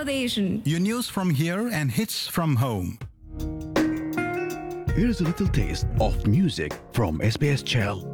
Nation. Your news from here and hits from home. Here's a little taste of music from SBS Chell.